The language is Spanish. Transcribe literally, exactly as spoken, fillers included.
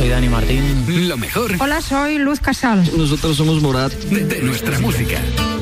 soy Dani Martín. Lo mejor. Hola, soy Luz Casal. Nosotros somos Morat. De, de nuestra música.